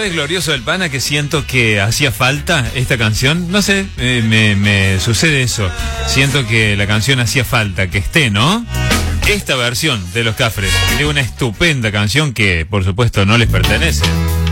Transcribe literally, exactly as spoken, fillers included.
¿sabes, Glorioso del Pana, que siento que hacía falta esta canción? No sé, eh, me, me sucede eso. Siento que la canción hacía falta, que esté, ¿no? Esta versión de Los Cafres, de una estupenda canción que, por supuesto, no les pertenece.